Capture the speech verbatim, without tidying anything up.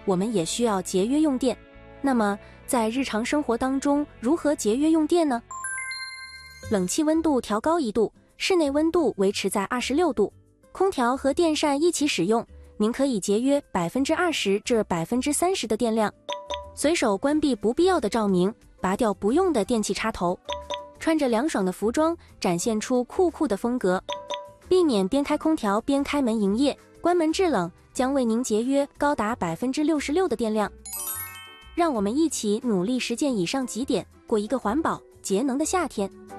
我们也需要节约用电。那么，在日常生活当中，如何节约用电呢？冷气温度调高一度，室内温度维持在二十六度，空调和电扇一起使用，您可以节约 百分之二十 至 百分之三十 的电量。随手关闭不必要的照明，拔掉不用的电器插头，穿着凉爽的服装，展现出酷酷的风格。避免边开空调边开门营业，关门制冷将为您节约高达 百分之六十六 的电量。让我们一起努力实践以上几点，过一个环保节能的夏天。